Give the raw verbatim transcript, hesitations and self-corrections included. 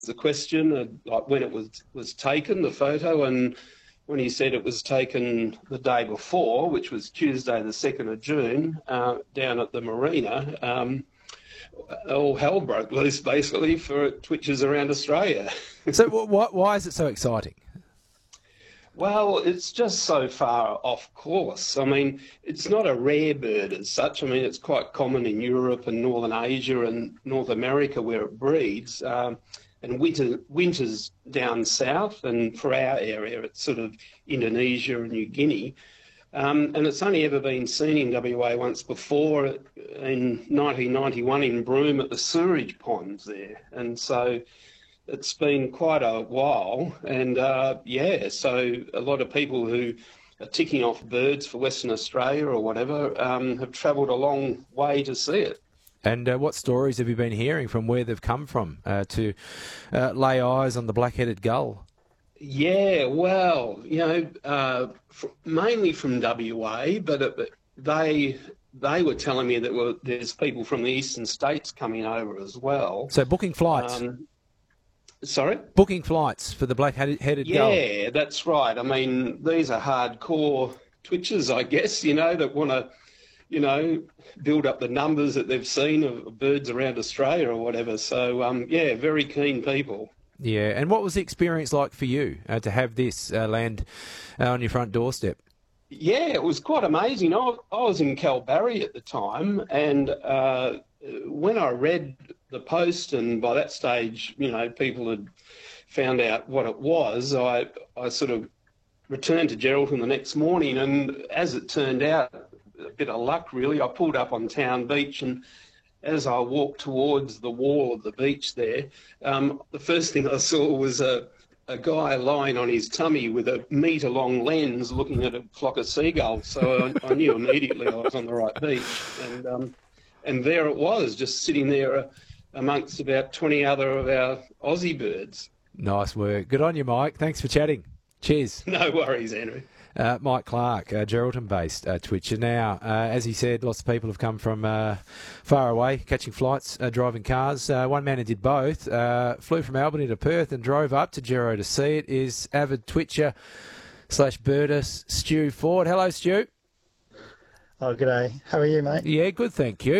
a question, uh, like when it was, was taken, the photo, and when he said it was taken the day before, which was Tuesday the second of June, uh, down at the marina, um, all hell broke loose, basically, for twitchers around Australia. So why, why is it so exciting? Well, it's just so far off course. I mean, it's not a rare bird as such. I mean, it's quite common in Europe and Northern Asia and North America where it breeds. Um, and winter, winters down south, and for our area, it's sort of Indonesia and New Guinea. Um, and it's only ever been seen in W A once before, in nineteen ninety-one in Broome at the sewerage ponds there. And so it's been quite a while. And uh, yeah, so a lot of people who are ticking off birds for Western Australia or whatever um, have travelled a long way to see it. And uh, what stories have you been hearing from where they've come from uh, to uh, lay eyes on the black-headed gull? Yeah, well, you know, uh, fr- mainly from W A, but it, they they were telling me that well, there's people from the eastern states coming over as well. So booking flights? Um, sorry? Booking flights for the black-headed yeah, gull? Yeah, that's right. I mean, these are hardcore twitchers, I guess, you know, that want to, you know, build up the numbers that they've seen of birds around Australia or whatever. So, um, yeah, very keen people. Yeah, and what was the experience like for you uh, to have this uh, land uh, on your front doorstep? Yeah, it was quite amazing. I, I was in Kalbarri at the time, and uh, when I read the post, and by that stage, you know, people had found out what it was, I, I sort of returned to Geraldton the next morning, and as it turned out, a bit of luck really, I pulled up on Town Beach, and as I walked towards the wall of the beach there, um, the first thing I saw was a, a guy lying on his tummy with a metre-long lens looking at a flock of seagulls. So I, I knew immediately I was on the right beach. And um, and there it was, just sitting there uh, amongst about twenty other of our Aussie birds. Nice work. Good on you, Mike. Thanks for chatting. Cheers. No worries, Andrew. Uh, Mike Clark, uh, Geraldton-based uh, twitcher. Now, uh, as he said, lots of people have come from uh, far away, catching flights, uh, driving cars. Uh, one man who did both, uh, flew from Albany to Perth and drove up to Gero to see it, is avid twitcher slash birder Stu Ford. Hello, Stu. Oh, g'day. How are you, mate? Yeah, good, thank you.